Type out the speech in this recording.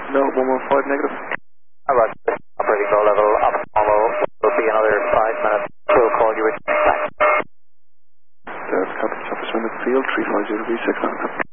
No, 115 negative. Alright, operating low level, up normal, will be another 5 minutes, we'll call you back. Captain Chopper Swim at field, 350 V6 on.